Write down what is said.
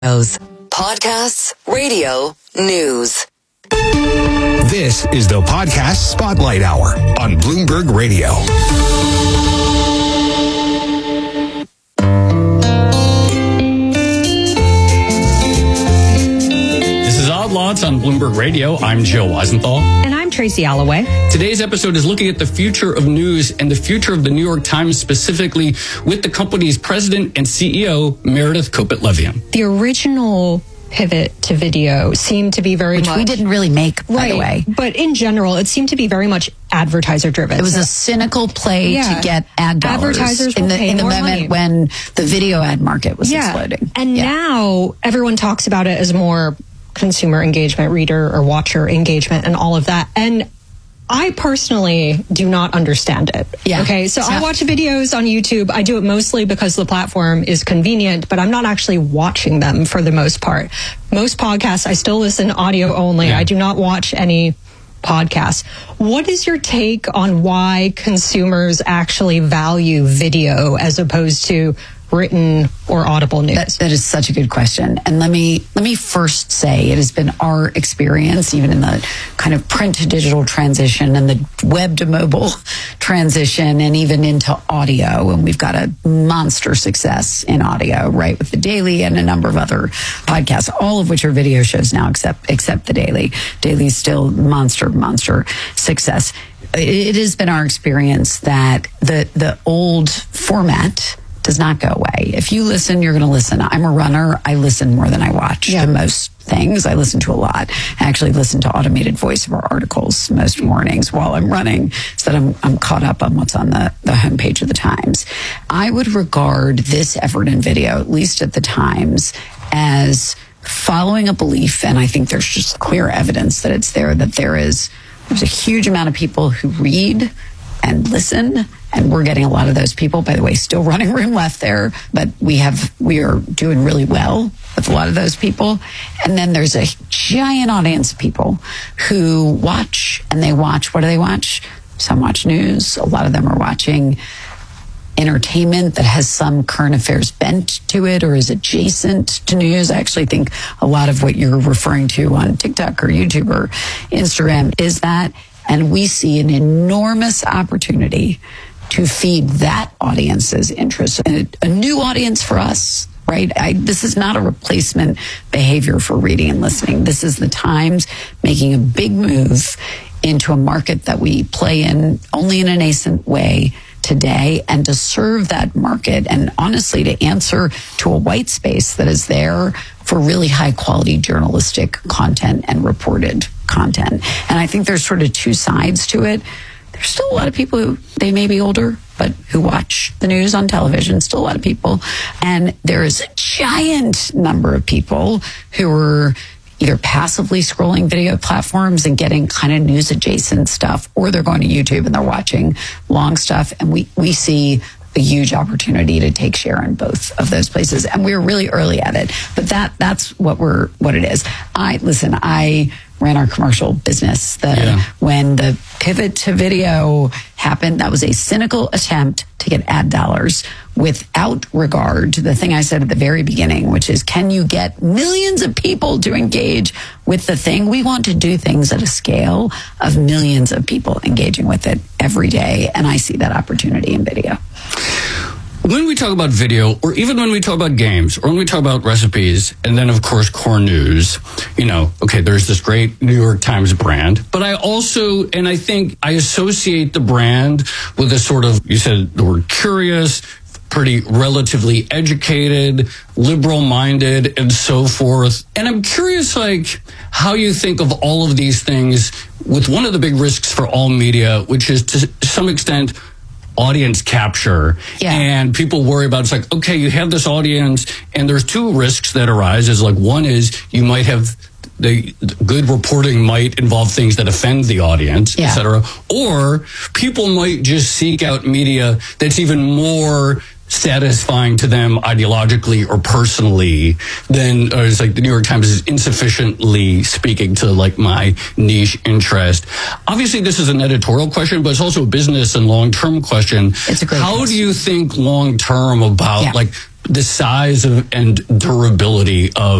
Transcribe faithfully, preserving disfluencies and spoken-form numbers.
Podcasts, radio, news. This is the Podcast Spotlight Hour on Bloomberg Radio. This is Odd Lots on Bloomberg Radio. I'm Joe Weisenthal. And I'm Tracy Alloway. Today's episode is looking at the future of news and the future of the New York Times, specifically with the company's president and C E O, Meredith Kopit Levien. The original pivot to video seemed to be very Which much... we didn't really make, by right, the way. But in general, it seemed to be very much advertiser-driven. It was a cynical play yeah. to get ad dollars Advertisers in will the, pay in the more moment money. when the video ad market was yeah. exploding. And yeah. now everyone talks about it as more consumer engagement, reader or watcher engagement, and all of that. And I personally do not understand it. Yeah. Okay. So, so I watch videos on YouTube. I do it mostly because the platform is convenient, but I'm not actually watching them for the most part. Most podcasts, I still listen audio only. Yeah. I do not watch any podcasts. What is your take on why consumers actually value video as opposed to written or audible news? That, that is such a good question. And let me let me first say it has been our experience, even in the kind of print to digital transition and the web to mobile transition and even into audio. And we've got a monster success in audio, right, with the Daily and a number of other podcasts, all of which are video shows now, except except the Daily. Daily is still monster, monster success. It has been our experience that the the old format does not go away. If you listen, you're going to listen. I'm a runner. I listen more than I watch yeah. to most things. I listen to a lot. I actually listen to automated voiceover articles most mornings while I'm running so that I'm, I'm caught up on what's on the, the homepage of the Times. I would regard this effort in video, at least at the Times, as following a belief, and I think there's just clear evidence that it's there, that there is there's a huge amount of people who read and listen, and we're getting a lot of those people. By the way, still running room left there, but we have we are doing really well with a lot of those people. And then there's a giant audience of people who watch, and they watch. What do they watch? Some watch news. A lot of them are watching entertainment that has some current affairs bent to it or is adjacent to news. I actually think a lot of what you're referring to on TikTok or YouTube or Instagram is that. And we see an enormous opportunity to feed that audience's interest. And a new audience for us, right? I, this is not a replacement behavior for reading and listening. This is the Times making a big move into a market that we play in only in a nascent way today, and to serve that market and honestly to answer to a white space that is there for really high quality journalistic content and reported content. And I think there's sort of two sides to it. There's still a lot of people who, they may be older, but who watch the news on television, still a lot of people. And there is a giant number of people who are either passively scrolling video platforms and getting kind of news adjacent stuff, or they're going to YouTube and they're watching long stuff. And we, we see a huge opportunity to take share in both of those places. And we're really early at it, but that, that's what we're, what it is. I, listen, I ran our commercial business. The, yeah. When the pivot to video happened, that was a cynical attempt to get ad dollars without regard to the thing I said at the very beginning, which is, can you get millions of people to engage with the thing? We want to do things at a scale of millions of people engaging with it every day. And I see that opportunity in video. When we talk about video, or even when we talk about games, or when we talk about recipes, and then, of course, core news, you know, okay, there's this great New York Times brand, but I also, and I think I associate the brand with a sort of, you said the word curious, pretty relatively educated, liberal-minded, and so forth. And I'm curious, like, how you think of all of these things with one of the big risks for all media, which is to some extent audience capture. Yeah. And people worry about, it's like, okay, you have this audience, and there's two risks that arise. Is like, one is you might have the good reporting might involve things that offend the audience, yeah. et cetera. Or people might just seek out media that's even more satisfying to them ideologically or personally than, or it's like the New York Times is insufficiently speaking to like my niche interest. Obviously, this is an editorial question, but it's also a business and long-term question. It's a great How question. do you think long-term about Yeah. like the size of and durability of